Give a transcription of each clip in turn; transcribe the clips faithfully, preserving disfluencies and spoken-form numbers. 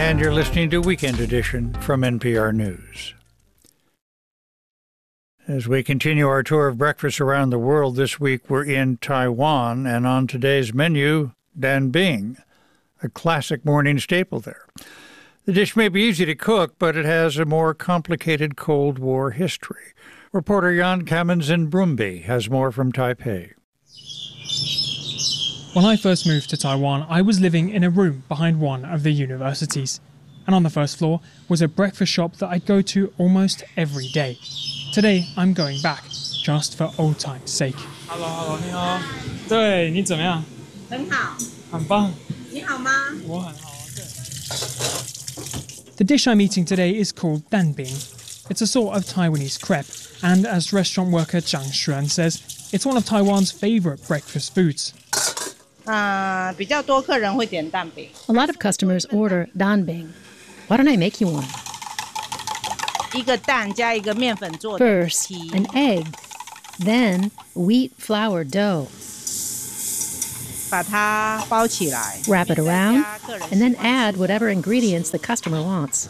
And you're listening to Weekend Edition from N P R News. As we continue our tour of breakfast around the world this week, we're in Taiwan, and on today's menu, Dan Bing, a classic morning staple there. The dish may be easy to cook, but it has a more complicated Cold War history. Reporter Jan Kamens-Brumby has more from Taipei. When I first moved to Taiwan, I was living in a room behind one of the universities. And on the first floor was a breakfast shop that I'd go to almost every day. Today, I'm going back, just for old time's sake. Hello, hello, 你好。对，你怎么样？很好。很棒。你好吗？我很好，对。The dish I'm eating today is called danbing. It's a sort of Taiwanese crepe, and as restaurant worker Zhang Xuan says, it's one of Taiwan's favorite breakfast foods. Uh, 比较多客人会点蛋饼. A lot of customers order danbing. Why don't I make you one? 一个蛋加一个面粉做的 First, an egg, then wheat flour dough. 把它包起来. Wrap it around, and then add whatever ingredients the customer wants.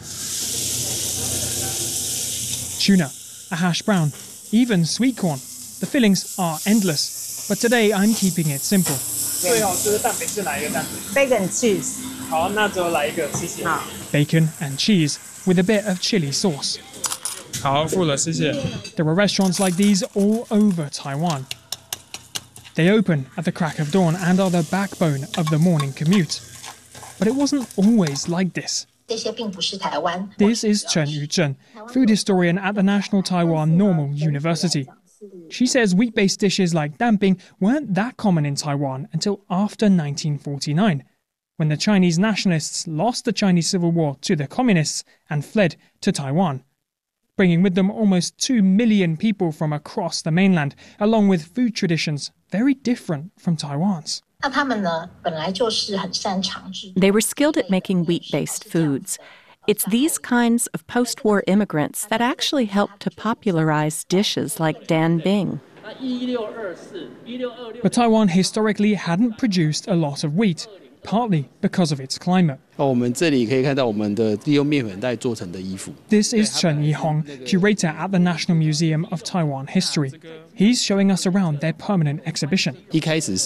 Tuna, a hash brown, even sweet corn. The fillings are endless, but today I'm keeping it simple. 最好吃的蛋饼是哪一个蛋饼? Bacon cheese. 好，那就来一个，谢谢。好。Bacon and cheese with a bit of chili sauce. 好，付了，谢谢。There are restaurants like these all over Taiwan. They open at the crack of dawn and are the backbone of the morning commute. But it wasn't always like this. This is Chen Yuzhen, food historian at the National Taiwan Normal University. She says wheat-based dishes like danbing weren't that common in Taiwan until after nineteen forty-nine, when the Chinese nationalists lost the Chinese Civil War to the communists and fled to Taiwan, bringing with them almost two million people from across the mainland, along with food traditions very different from Taiwan's. They were skilled at making wheat-based foods. It's these kinds of post-war immigrants that actually helped to popularize dishes like danbing. But Taiwan historically hadn't produced a lot of wheat, partly because of its climate. This is Chen Yihong, curator at the National Museum of Taiwan History. He's showing us around their permanent exhibition. At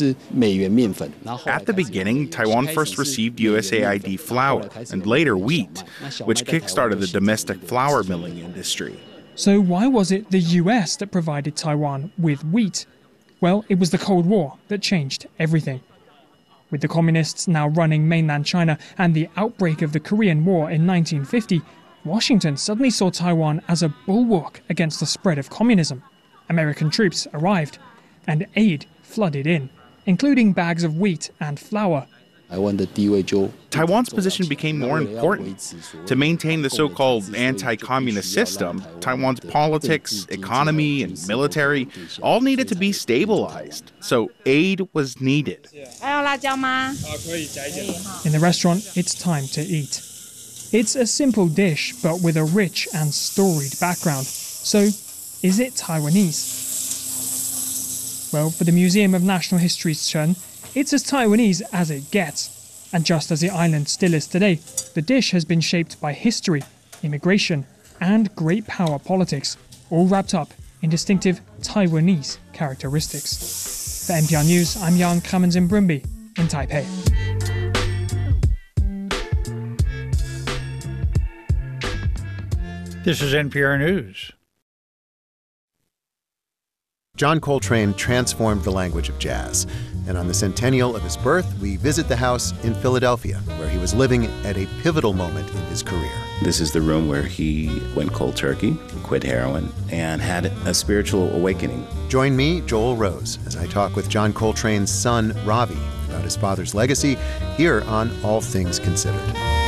the beginning, Taiwan first received U S A I D flour and later wheat, which kickstarted the domestic flour milling industry. So why was it the U S that provided Taiwan with wheat? Well, it was the Cold War that changed everything. With the communists now running mainland China and the outbreak of the Korean War in nineteen fifty, Washington suddenly saw Taiwan as a bulwark against the spread of communism. American troops arrived, and aid flooded in, including bags of wheat and flour. Taiwan's position became more important. To maintain the so-called anti-communist system, Taiwan's politics, economy, and military all needed to be stabilized. So aid was needed. In the restaurant, it's time to eat. It's a simple dish, but with a rich and storied background. So, is it Taiwanese? Well, for the Museum of National History's Chen, it's as Taiwanese as it gets. And just as the island still is today, the dish has been shaped by history, immigration, and great power politics, all wrapped up in distinctive Taiwanese characteristics. For N P R News, I'm Jan Kamens-Brumby in Taipei. This is N P R News. John Coltrane transformed the language of jazz. And on the centennial of his birth, we visit the house in Philadelphia, where he was living at a pivotal moment in his career. This is the room where he went cold turkey, quit heroin, and had a spiritual awakening. Join me, Joel Rose, as I talk with John Coltrane's son, Ravi, about his father's legacy, here on All Things Considered.